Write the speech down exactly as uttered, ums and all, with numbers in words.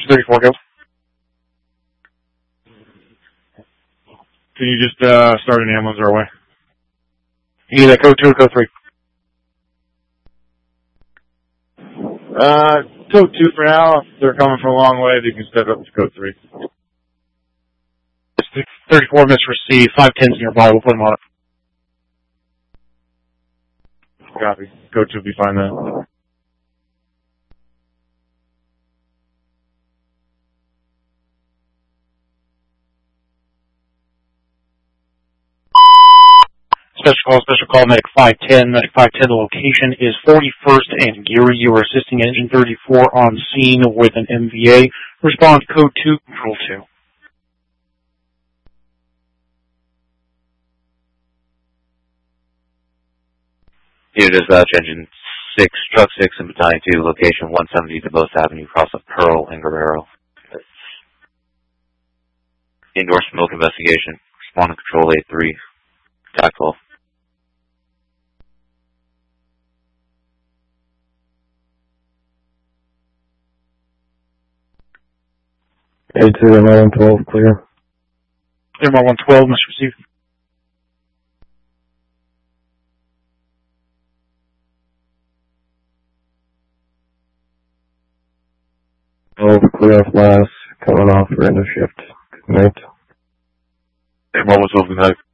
thirty-four, go. Can you just uh, start an ambulance our way? Either code two or code three. Uh, code two for now. If they're coming from a long way, they can step up to code three. thirty-four, misreceived. five ten's nearby. We'll put them on it. Copy. Code two will be fine then. Special call, special call, Medic five ten. Medic five ten, the location is forty-first and Geary. You are assisting Engine thirty-four on scene with an M V A. Response code two, control two. Unit dispatch, Engine six, Truck six, and Battalion two, location one seventy DeBose Avenue, across of Pearl and Guerrero. Indoor smoke investigation. Respond to Control eight three. Attack call. A two, M R one twelve, clear. M R one twelve, misreceived. Oh, clear off last, coming off for end of shift. Good night. M R one twelve, good night.